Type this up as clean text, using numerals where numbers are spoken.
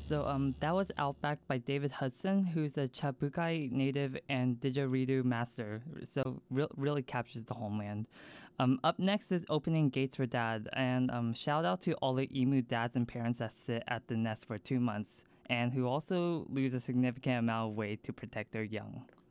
So that was Outback by David Hudson, who's a Chabukai native and didgeridoo master. So really captures the homeland. Up next is Opening Gates for Dad, and shout out to all the emu dads and parents that sit at the nest for 2 months and who also lose a significant amount of weight to protect their young.